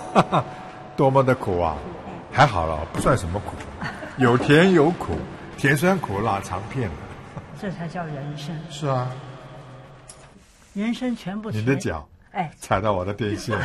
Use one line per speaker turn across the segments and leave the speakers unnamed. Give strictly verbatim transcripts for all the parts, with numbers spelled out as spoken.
多么的苦啊！还好了，不算什么苦，有甜有苦，甜酸苦辣尝遍了。
这才叫人生。
是啊，
人生全部
你的脚
哎
踩到我的电线。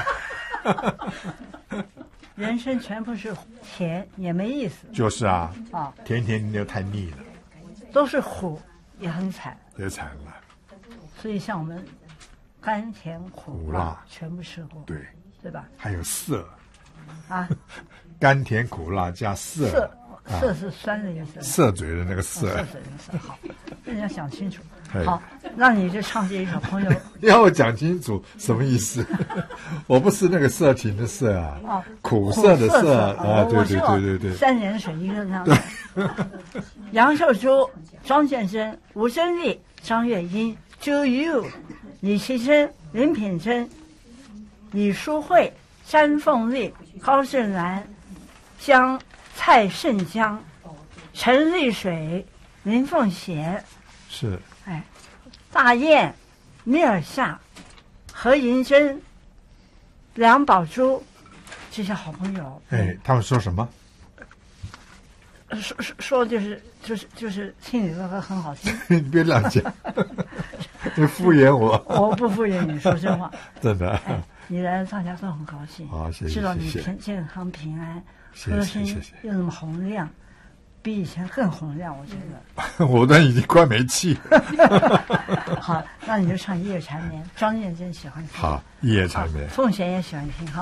人生全部是甜，也没意思。
就是啊，
啊，
甜甜的太腻了，
都是苦，也很惨。
也惨了。
所以像我们甘甜苦
苦辣
全部吃过，
对，
对吧？
还有涩
啊，
甘甜苦辣加涩，
涩
啊
涩是酸的意思。
涩嘴的那个涩。
涩嘴的涩，好，这你要想清楚。
哎
好，那你就唱这一首《朋友》。
要我讲清楚什么意思？我不是那个色情的色啊，
哦，
苦涩的涩
啊，
啊，对对对对对。
三点水一个这样。杨秀珠、庄建生、吴珍丽、张月英、To You、李其生、林品珍、李淑慧、詹凤丽、高振兰、江蔡胜江、陈丽水、林凤贤，
是
哎，大雁、米尔夏、何银珍、梁宝珠，这些好朋友。
哎，他们说什么？
说说说就是就是就是听你的歌很好听。
你别乱讲，你敷衍我。
我不敷衍你，说真话。
真的。
哎，你来大家都很高兴。
好，谢谢。
知道你
谢谢
健健康平安，
谢
歌声
谢谢谢。
又那么洪亮，比以前更洪亮，我觉得。
我都已经快没气了。
好，那你就唱《夜缠绵》，张燕真喜欢听。
好，《夜缠绵》。
凤贤也喜欢听哈。